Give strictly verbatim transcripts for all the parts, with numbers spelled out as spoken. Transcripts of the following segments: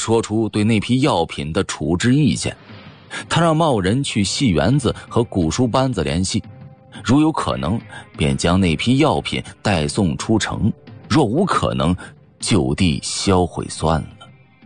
说出对那批药品的处置意见。他让茂人去戏园子和古书班子联系，如有可能便将那批药品带送出城，若无可能就地销毁算了。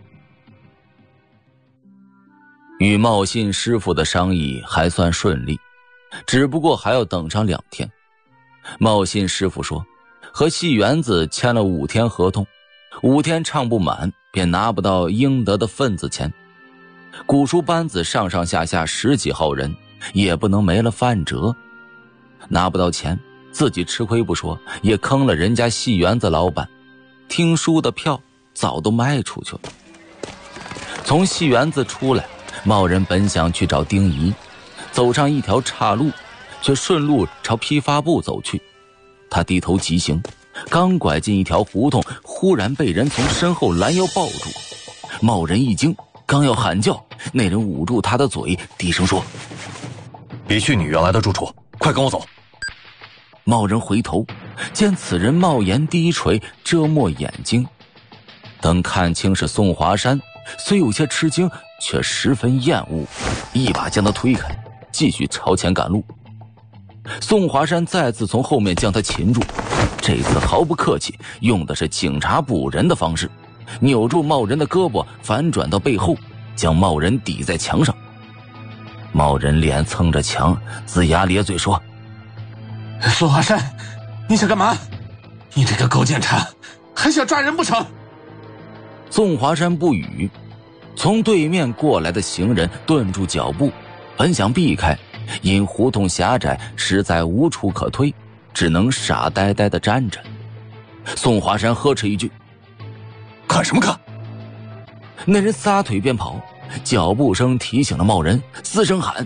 与茂信师傅的商议还算顺利，只不过还要等上两天。茂信师傅说和戏园子签了五天合同，五天唱不满便拿不到应得的份子钱。古书班子上上下下十几号人，也不能没了饭辙。拿不到钱，自己吃亏不说，也坑了人家戏园子老板。听书的票早都卖出去了。从戏园子出来，茂人本想去找丁仪，走上一条岔路，却顺路朝批发部走去。他低头急行，刚拐进一条胡同，忽然被人从身后拦腰抱住。茂人一惊，刚要喊叫，那人捂住他的嘴，低声说： 别去你原来的住处，快跟我走。 茂人回头，见此人帽檐低垂，遮没眼睛。等看清是宋华山，虽有些吃惊，却十分厌恶，一把将他推开，继续朝前赶路。宋华山再次从后面将他擒住，这次毫不客气，用的是警察捕人的方式，扭住茂人的胳膊，反转到背后，将茂人抵在墙上。茂人脸蹭着墙，龇牙咧嘴说： 宋华山，你想干嘛？你这个狗奸臣，还想抓人不成？ 宋华山不语，从对面过来的行人顿住脚步，本想避开，因胡同狭窄，实在无处可退，只能傻呆呆地站着。宋华山呵斥一句： 看什么看？ 那人撒腿便跑，脚步声提醒了茂人，嘶声喊：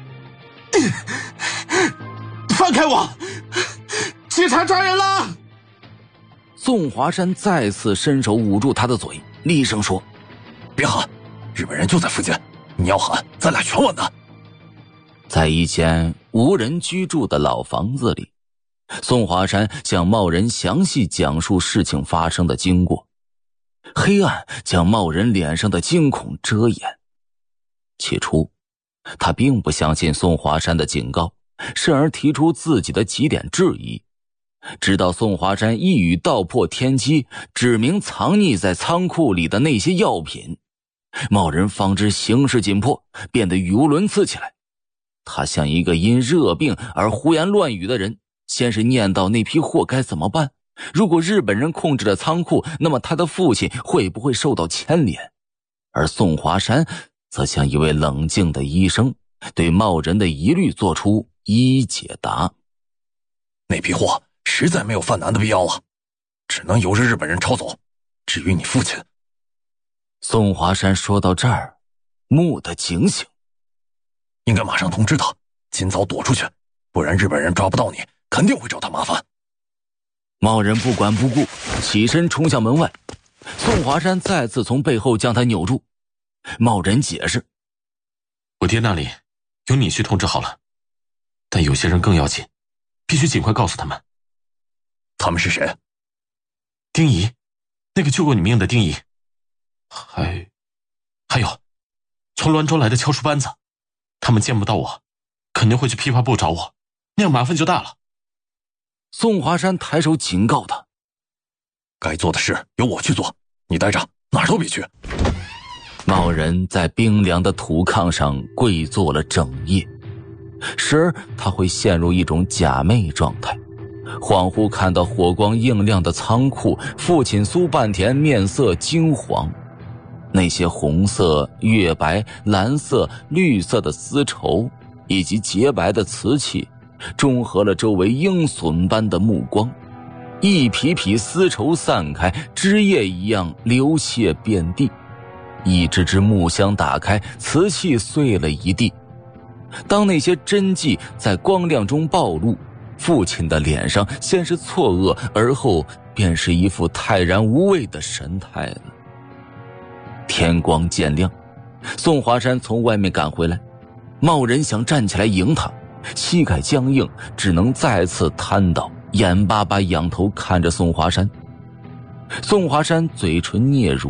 放开我！警察抓人了！ 宋华山再次伸手捂住他的嘴，厉声说： 别喊，日本人就在附近，你要喊，咱俩全完蛋。 在一间无人居住的老房子里，宋华山向茂人详细讲述事情发生的经过。黑暗将茂人脸上的惊恐遮掩。起初他并不相信宋华山的警告，甚而提出自己的几点质疑。直到宋华山一语道破天机，指明藏匿在仓库里的那些药品，茂人方知形势紧迫，变得语无伦次起来。他像一个因热病而胡言乱语的人，先是念叨那批货该怎么办，如果日本人控制了仓库，那么他的父亲会不会受到牵连？而宋华山则像一位冷静的医生，对茂人的疑虑做出一一解答。 那批货实在没有犯难的必要了，只能由着日本人抄走。至于你父亲…… 宋华山说到这儿，蓦地警醒， 应该马上通知他，尽早躲出去，不然日本人抓不到你，肯定会找他麻烦。 茂人不管不顾，起身冲向门外。宋华山再次从背后将他扭住。茂人解释： 我爹那里由你去通知好了，但有些人更要紧，必须尽快告诉他们。 他们是谁？ 丁仪，那个救过你命的丁仪。还还有从滦州来的敲书班子，他们见不到我，肯定会去批发部找我，那样麻烦就大了。 宋华山抬手警告他： 该做的事由我去做，你待着，哪儿都别去。 茂人在冰凉的土炕上跪坐了整夜，时而他会陷入一种假寐状态，恍惚看到火光映亮的仓库，父亲苏半田面色惊黄，那些红色、月白、蓝色、绿色的丝绸以及洁白的瓷器，中和了周围鹰隼般的目光，一匹匹丝绸散开，枝叶一样流泻遍地，一只只木箱打开，瓷器碎了一地。当那些真迹在光亮中暴露，父亲的脸上先是错愕，而后便是一副泰然无畏的神态了。天光渐亮，宋华山从外面赶回来，茂人想站起来迎他，膝盖僵硬，只能再次瘫倒，眼巴巴仰头看着宋华山。宋华山嘴唇嗫嚅，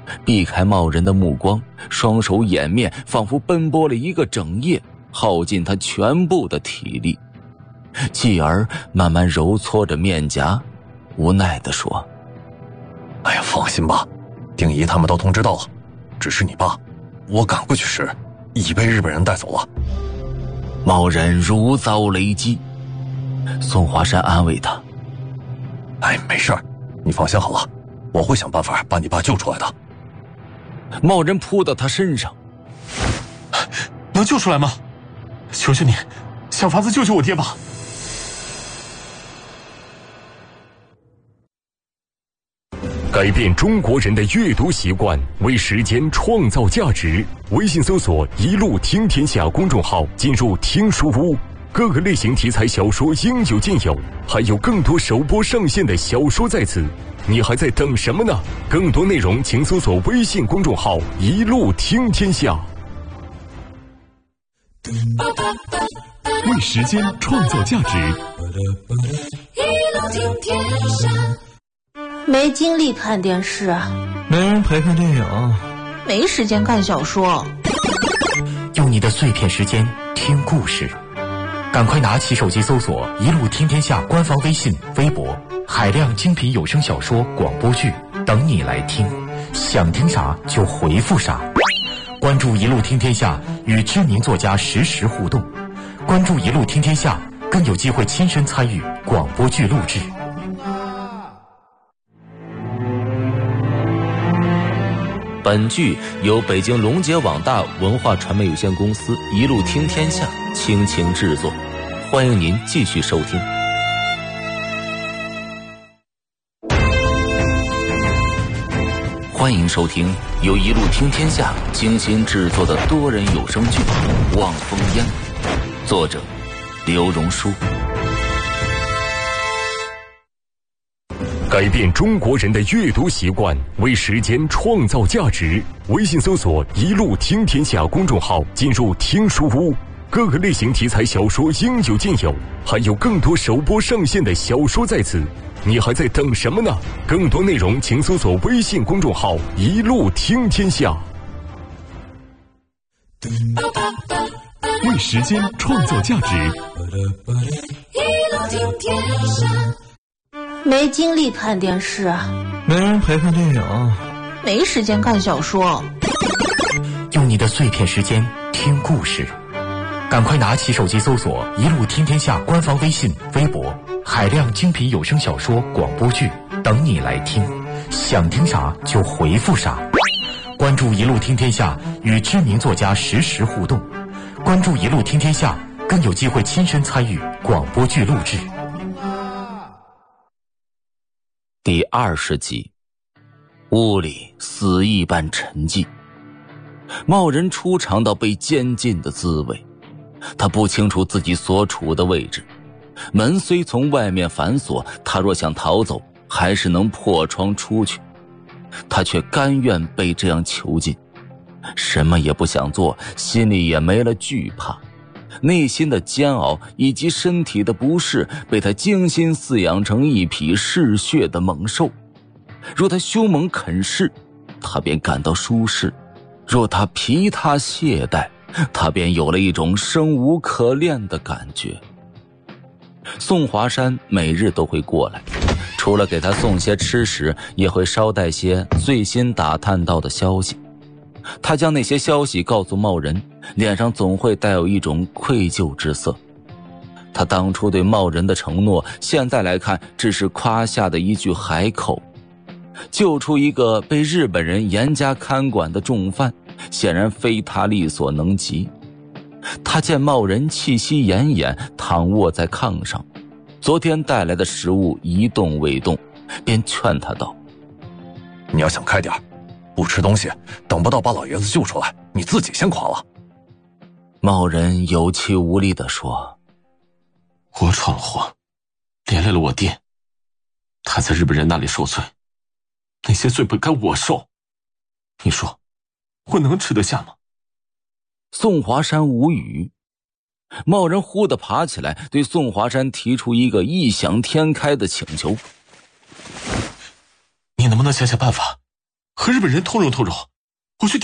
避开茂人的目光，双手掩面，仿佛奔波了一个整夜，耗尽他全部的体力。继而慢慢揉搓着面颊，无奈地说： 哎呀，放心吧，丁仪他们都通知到了，只是你爸我赶过去时已被日本人带走了。 茂人如遭雷击。宋华山安慰他： 哎，没事，你放心好了，我会想办法把你爸救出来的。 茂人扑到他身上： 能救出来吗？求求你，想法子救救我爹吧。 改变中国人的阅读习惯，为时间创造价值。微信搜索“一路听天下”公众号，进入听书屋，各个类型题材小说应有尽有，还有更多首播上线的小说在此。你还在等什么呢？更多内容请搜索微信公众号“一路听天下”。为时间创造价值。 一路听天下。 没精力看电视， 没人陪看电影， 没时间看小说， 用你的碎片时间听故事，赶快拿起手机搜索“一路听天下”官方微信、微博，海量精品有声小说、广播剧等你来听，想听啥就回复啥。关注“一路听天下”，与知名作家实时互动。关注“一路听天下”，更有机会亲身参与广播剧录制。 本剧由北京龙杰网大文化传媒有限公司一路听天下倾情制作，欢迎您继续收听。欢迎收听由一路听天下精心制作的多人有声剧《望风烟》，作者刘荣书。 改变中国人的阅读习惯，为时间创造价值。微信搜索“一路听天下”公众号，进入听书屋，各个类型题材小说应有尽有，还有更多首播上线的小说在此。你还在等什么呢？更多内容请搜索微信公众号“一路听天下”。为时间创造价值。 一路听天下。 没精力看电视， 没人陪看电影， 没时间看小说， 用你的碎片时间听故事，赶快拿起手机搜索“一路听天下”官方微信、微博，海量精品有声小说、广播剧等你来听，想听啥就回复啥。关注“一路听天下”，与知名作家实时互动。关注“一路听天下”，更有机会亲身参与广播剧录制。 第二十集，屋里死一般沉寂。茂人初尝到被监禁的滋味，他不清楚自己所处的位置，门虽从外面反锁，他若想逃走，还是能破窗出去。他却甘愿被这样囚禁，什么也不想做，心里也没了惧怕。内心的煎熬以及身体的不适被他精心饲养成一匹嗜血的猛兽，若他凶猛啃噬，他便感到舒适；若他疲沓懈怠，他便有了一种生无可恋的感觉。宋华山每日都会过来，除了给他送些吃食，也会捎带些最新打探到的消息。他将那些消息告诉茂人，脸上总会带有一种愧疚之色。他当初对茂人的承诺，现在来看只是夸下的一句海口。救出一个被日本人严加看管的重犯，显然非他力所能及。他见茂人气息奄奄，躺卧在炕上，昨天带来的食物一动未动，便劝他道： 你要想开点，不吃东西，等不到把老爷子救出来，你自己先垮了。 茂人有气无力地说： 我闯了祸，连累了我爹，他在日本人那里受罪，那些罪本该我受，你说我能吃得下吗？ 宋华山无语。茂人忽地爬起来，对宋华山提出一个异想天开的请求： 你能不能想想办法， 和日本人通融通融。